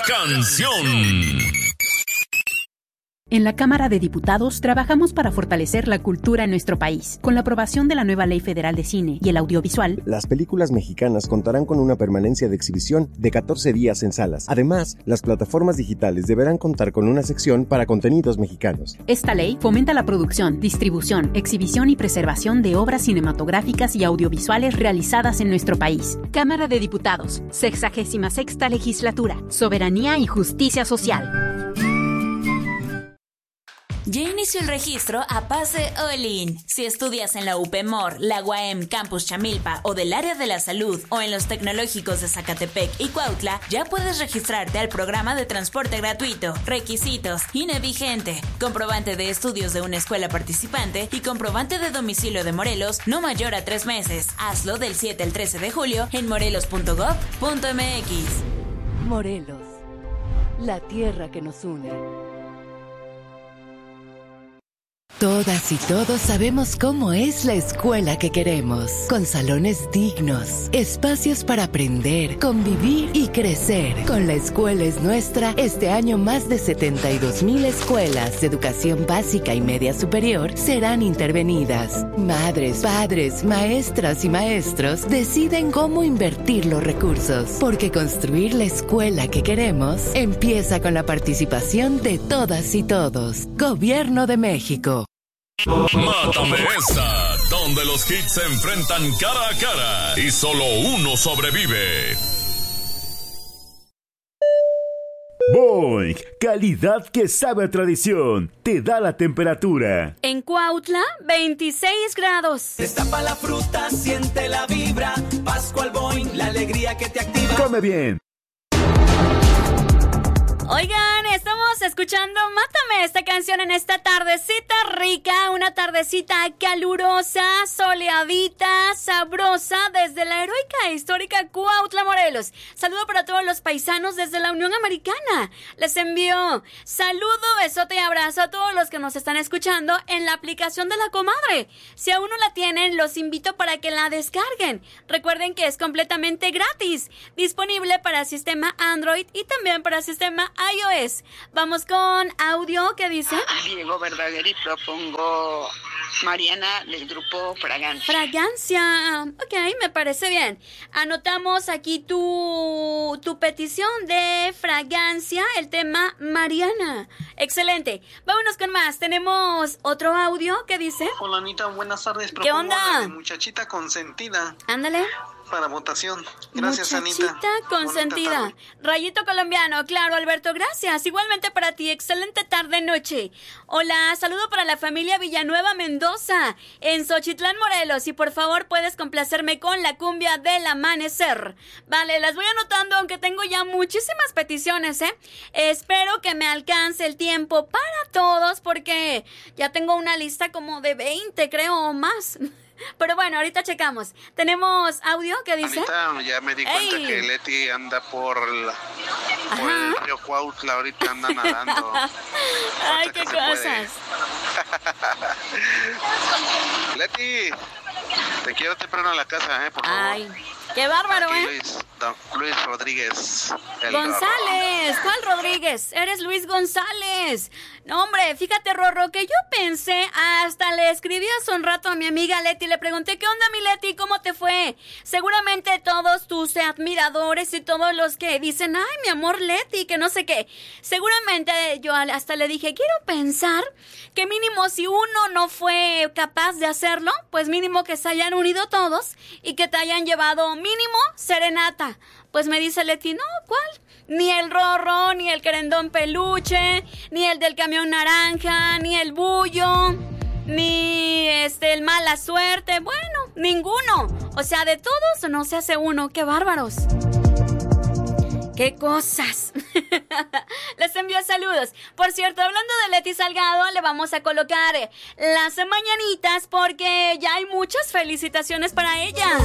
canción. En la Cámara de Diputados trabajamos para fortalecer la cultura en nuestro país. Con la aprobación de la nueva Ley Federal de Cine y el Audiovisual, las películas mexicanas contarán con una permanencia de exhibición de 14 días en salas. Además, las plataformas digitales deberán contar con una sección para contenidos mexicanos. Esta ley fomenta la producción, distribución, exhibición y preservación de obras cinematográficas y audiovisuales realizadas en nuestro país. Cámara de Diputados, 66ª Legislatura, Soberanía y Justicia Social. Ya inició el registro a Pase All-In. Si estudias en la UPMOR, la UAM Campus Chamilpa o del área de la salud o en los tecnológicos de Zacatepec y Cuautla, ya puedes registrarte al programa de transporte gratuito. Requisitos: INE vigente, comprobante de estudios de una escuela participante y comprobante de domicilio de Morelos no mayor a 3 meses. Hazlo del 7 al 13 de julio en morelos.gov.mx. Morelos, la tierra que nos une. Todas y todos sabemos cómo es la escuela que queremos, con salones dignos, espacios para aprender, convivir y crecer. Con La Escuela es Nuestra, este año más de 72,000 escuelas de educación básica y media superior serán intervenidas. Madres, padres, maestras y maestros deciden cómo invertir los recursos, porque construir la escuela que queremos empieza con la participación de todas y todos. Gobierno de México. Mátame esa, donde los hits se enfrentan cara a cara y solo uno sobrevive. Boing, calidad que sabe a tradición, te da la temperatura. En Cuautla, 26 grados. Destapa la fruta, siente la vibra. Pascual Boing, la alegría que te activa. Come bien. Oigan, estamos escuchando Mátame, esta canción en esta tardecita rica, una tardecita calurosa, soleadita, sabrosa, desde la heroica e histórica Cuautla, Morelos. Saludo para todos los paisanos desde la Unión Americana. Les envío saludo, besote y abrazo a todos los que nos están escuchando en la aplicación de La Comadre. Si aún no la tienen, los invito para que la descarguen. Recuerden que es completamente gratis, disponible para sistema Android y también para sistema iOS. Vamos con audio, ¿qué dice? Diego Verdaguer y propongo Mariana del grupo Fragancia. Fragancia, ok, me parece bien. Anotamos aquí tu petición de Fragancia, el tema Mariana. Excelente. Vámonos con más. Tenemos otro audio, ¿qué dice? Hola Anita, buenas tardes. ¿Qué onda? La de Muchachita Consentida. Ándale. Para votación. Gracias, Muchachita Anita. Consentida. Rayito colombiano, claro, Alberto, gracias. Igualmente para ti, excelente tarde-noche. Hola, saludo para la familia Villanueva Mendoza, en Xochitlán, Morelos. Y por favor, puedes complacerme con la cumbia del amanecer. Vale, las voy anotando, aunque tengo ya muchísimas peticiones, ¿eh? Espero que me alcance el tiempo para todos, porque ya tengo una lista como de 20, creo, o más. Pero bueno, ahorita checamos. ¿Tenemos audio? ¿Qué dice? Ahorita ya me di cuenta que Leti anda por el río Cuautla, ahorita anda nadando. Ay, qué cosas. Leti, te quiero temprano a la casa, por favor. Ay, qué bárbaro, aquí Luis Rodríguez. González, ¿cuál Rodríguez? Eres Luis González. No, hombre, fíjate, Rorro, que yo pensé, hasta le escribí hace un rato a mi amiga Leti, le pregunté, ¿qué onda, mi Leti? ¿Cómo te fue? Seguramente todos tus admiradores y todos los que dicen, ay, mi amor Leti, que no sé qué. Seguramente yo hasta le dije, quiero pensar que mínimo si uno no fue capaz de hacerlo, pues mínimo que se hayan unido todos y que te hayan llevado mínimo serenata. Pues me dice Leti, no, ¿cuál? Ni el Rorro, ni el querendón peluche, ni el del camión naranja, ni el bullo, ni el mala suerte. Bueno, ninguno. O sea, de todos no se hace uno. ¡Qué bárbaros! ¡Qué cosas! Les envío saludos. Por cierto, hablando de Leti Salgado, le vamos a colocar las mañanitas porque ya hay muchas felicitaciones para ella.